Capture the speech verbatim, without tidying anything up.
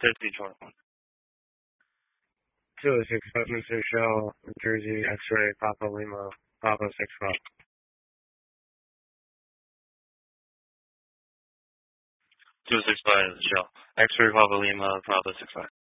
That's each one. two oh six Westminster Shell, New Jersey, X-ray, Papa Lima, Papa six five. two oh six five Shell. X-ray Papa Lima, Papa six five.